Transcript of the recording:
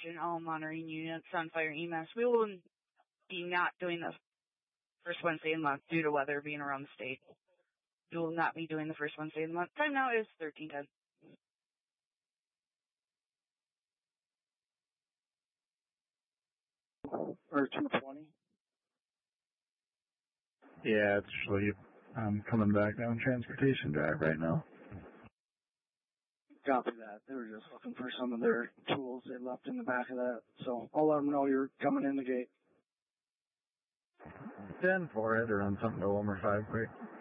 in all monitoring units on fire EMS. We will be not doing the first Wednesday of the month due to weather being around the state. We will not be doing the first Wednesday of the month. Time now is 13:10. Or 2:20. Yeah, it's Sleep. I'm coming back down Transportation Drive right now. Copy that. They were just looking for some of their tools they left in the back of that. So I'll let them know you're coming in the gate. 10 for it, or run something to Wilmer 5 quick.